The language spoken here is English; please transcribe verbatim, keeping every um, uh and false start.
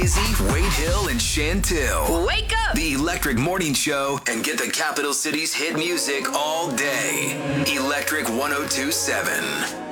Breezy, Wade Hill, and Chantil. Wake up! The Electric Morning Show, and get the capital city's hit music all day. Electric one oh two point seven.